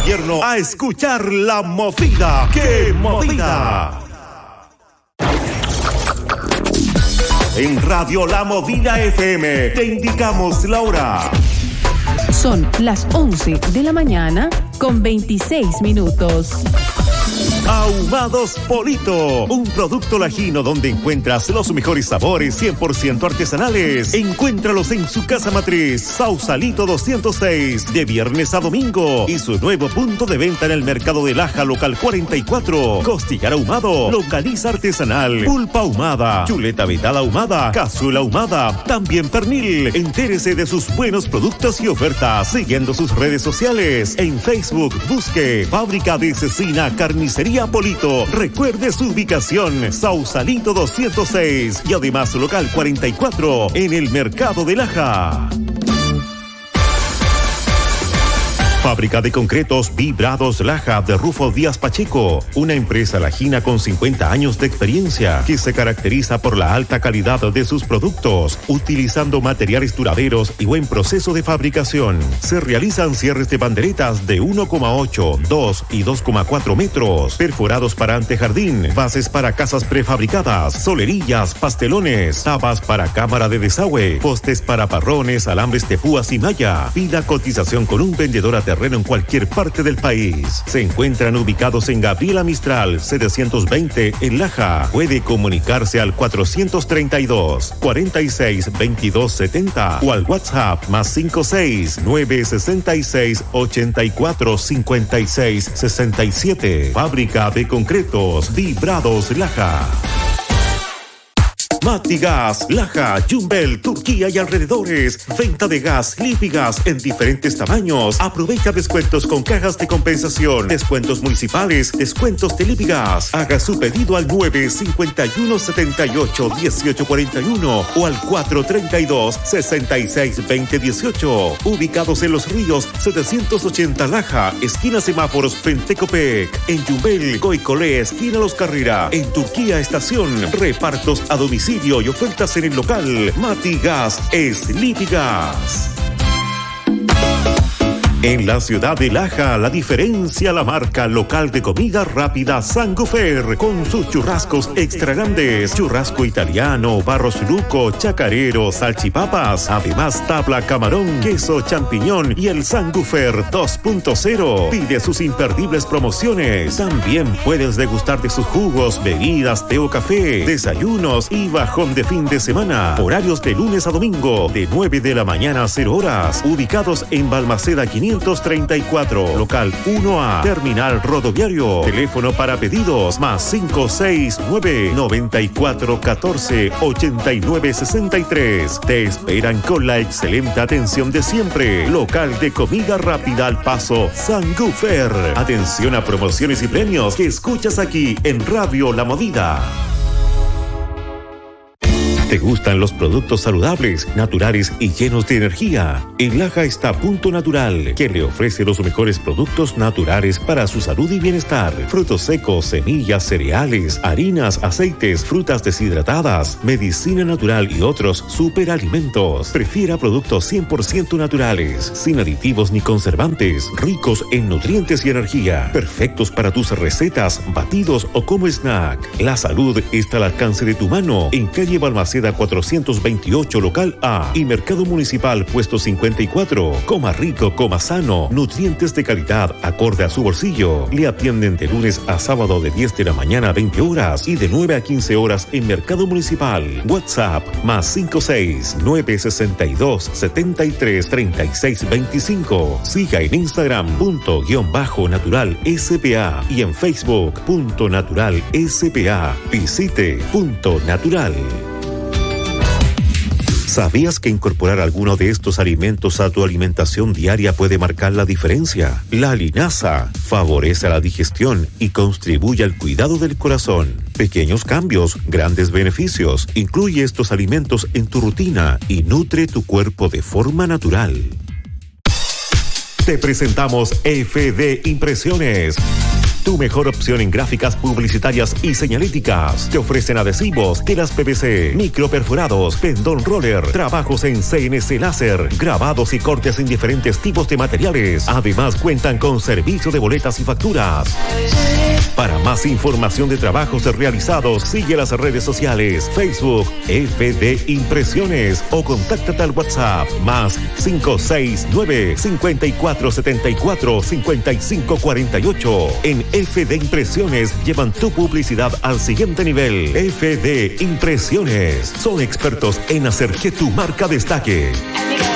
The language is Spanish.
gobierno a escuchar La Movida. ¡Qué movida! En Radio La Movida FM te indicamos la hora. Son las 11 de la mañana con 26 minutos. Ahumados Polito, un producto lajino donde encuentras los mejores sabores 100% artesanales. Encuéntralos en su casa matriz, Sausalito 206, de viernes a domingo. Y su nuevo punto de venta en el mercado de Laja, local 44. Costillar ahumado, localiza artesanal, pulpa ahumada, chuleta vetada ahumada, cazuela ahumada, también pernil. Entérese de sus buenos productos y ofertas siguiendo sus redes sociales. En Facebook, busque Fábrica de Cecina Carnicería Polito. Recuerde su ubicación, Sausalito 206 y además local 44 en el mercado de Laja. Fábrica de concretos Vibrados Laja de Rufo Díaz Pacheco, una empresa lajina con 50 años de experiencia que se caracteriza por la alta calidad de sus productos, utilizando materiales duraderos y buen proceso de fabricación. Se realizan cierres de banderetas de 1,8, 2 y 2,4 metros, perforados para antejardín, bases para casas prefabricadas, solerillas, pastelones, tapas para cámara de desagüe, postes para parrones, alambres de púas y malla. Pida cotización con un vendedor a terreno en cualquier parte del país. Se encuentran ubicados en Gabriela Mistral 720 en Laja. Puede comunicarse al 432 46 22 70 o al WhatsApp más 56 966 84 56 67. Fábrica de concretos Vibrados Laja. Matigas, Laja, Yumbel, Turquía y alrededores. Venta de gas, Lipigas en diferentes tamaños. Aprovecha descuentos con cajas de compensación, descuentos municipales, descuentos de Lipigas. Haga su pedido al 951 78 1841 o al 432 66 20 18. Ubicados en Los Ríos 780 Laja, esquina Semáforos frente Copec. En Yumbel, Goicolé, esquina Los Carrera. En Turquía, estación. Repartos a domicilio y ofertas en el local. Matigas es Lipigas. En la ciudad de Laja, la diferencia la marca local de comida rápida Sangufer, con sus churrascos extra grandes, churrasco italiano, barros luco, chacarero, salchipapas, además tabla camarón, queso champiñón y el Sangufer 2.0. Pide sus imperdibles promociones. También puedes degustar de sus jugos, bebidas, té o café, desayunos y bajón de fin de semana. Horarios de lunes a domingo, de 9 de la mañana a 0 horas. Ubicados en Balmaceda 534, local 1A, terminal rodoviario. Teléfono para pedidos más 569 94 14 89 63. Te esperan con la excelente atención de siempre. Local de comida rápida al paso Sangufer. Atención a promociones y premios que escuchas aquí en Radio La Movida. ¿Te gustan los productos saludables, naturales y llenos de energía? En Laja está Punto Natural, que le ofrece los mejores productos naturales para su salud y bienestar. Frutos secos, semillas, cereales, harinas, aceites, frutas deshidratadas, medicina natural y otros superalimentos. Prefiera productos 100% naturales, sin aditivos ni conservantes, ricos en nutrientes y energía, perfectos para tus recetas, batidos o como snack. La salud está al alcance de tu mano. En calle Balmaceda 428, local A, y Mercado Municipal, puesto 54. Coma rico, coma sano, nutrientes de calidad acorde a su bolsillo. Le atienden de lunes a sábado de 10 de la mañana a 20 horas y de 9 a 15 horas en Mercado Municipal. WhatsApp más 56 962 73 36 25. Siga en Instagram _natural SPA y en Facebook .natural SPA. Visite .natural. ¿Sabías que incorporar alguno de estos alimentos a tu alimentación diaria puede marcar la diferencia? La linaza favorece la digestión y contribuye al cuidado del corazón. Pequeños cambios, grandes beneficios. Incluye estos alimentos en tu rutina y nutre tu cuerpo de forma natural. Te presentamos FD Impresiones. tu mejor opción en gráficas publicitarias y señaléticas. Te ofrecen adhesivos, telas PVC, microperforados, pendón roller, trabajos en CNC láser, grabados y cortes en diferentes tipos de materiales. Además, cuentan con servicio de boletas y facturas. Para más información de trabajos realizados, sigue las redes sociales, Facebook, FD Impresiones o contáctate al WhatsApp más 569-5474-5548. En FD Impresiones llevan tu publicidad al siguiente nivel. FD Impresiones son expertos en hacer que tu marca destaque.